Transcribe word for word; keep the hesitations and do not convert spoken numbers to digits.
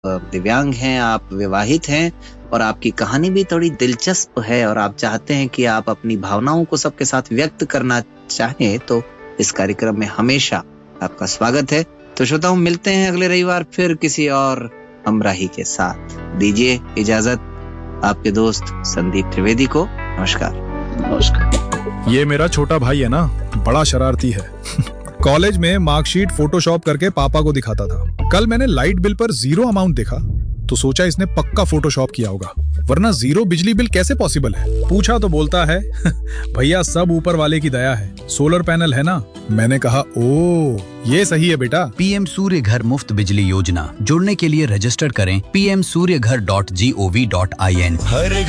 दिव्यांग हैं, आप विवाहित हैं और आपकी कहानी भी थोड़ी दिलचस्प है और आप चाहते हैं कि आप अपनी भावनाओं को सबके साथ व्यक्त करना चाहें, तो इस कार्यक्रम में हमेशा आपका स्वागत है। तो श्रोताओं, मिलते हैं अगले रविवार फिर किसी और हमराही के साथ। दीजिए इजाजत आपके दोस्त संदीप त्रिवेदी को। नमस्कार। नमस्कार। ये मेरा छोटा भाई है ना, बड़ा शरारती है। कॉलेज में मार्कशीट फोटोशॉप करके पापा को दिखाता था। कल मैंने लाइट बिल पर जीरो अमाउंट देखा तो सोचा इसने पक्का फोटोशॉप किया होगा, वरना जीरो बिजली बिल कैसे पॉसिबल है। पूछा तो बोलता है भैया सब ऊपर वाले की दया है, सोलर पैनल है ना। मैंने कहा ओ ये सही है बेटा। पीएम सूर्य घर मुफ्त बिजली योजना, जुड़ने के लिए रजिस्टर करें पी एम सूर्य घर dot G O V dot I N.